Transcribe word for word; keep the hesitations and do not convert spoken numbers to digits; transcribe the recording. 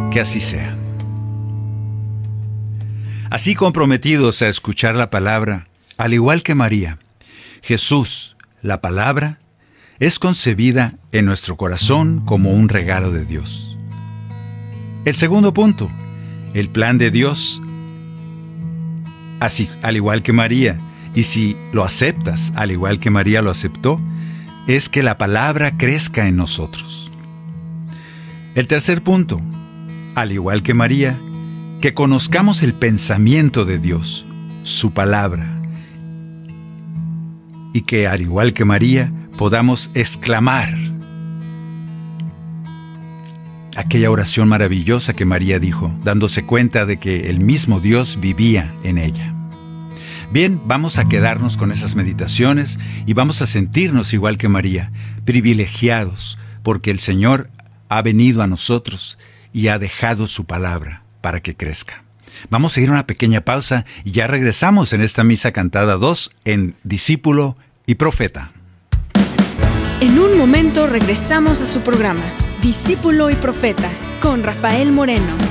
que así sea. Así comprometidos a escuchar la palabra, al igual que María, Jesús, la palabra, es concebida en nuestro corazón como un regalo de Dios. El segundo punto, el plan de Dios, así, al igual que María, y si lo aceptas, al igual que María lo aceptó, es que la palabra crezca en nosotros. El tercer punto, al igual que María, que conozcamos el pensamiento de Dios, su palabra, y que, al igual que María, podamos exclamar aquella oración maravillosa que María dijo, dándose cuenta de que el mismo Dios vivía en ella. Bien, vamos a quedarnos con esas meditaciones y vamos a sentirnos igual que María, privilegiados, porque el Señor ha venido a nosotros y ha dejado su palabra para que crezca. Vamos a ir a una pequeña pausa y ya regresamos en esta misa cantada dos en Discípulo y Profeta. En un momento regresamos a su programa, Discípulo y Profeta, con Rafael Moreno.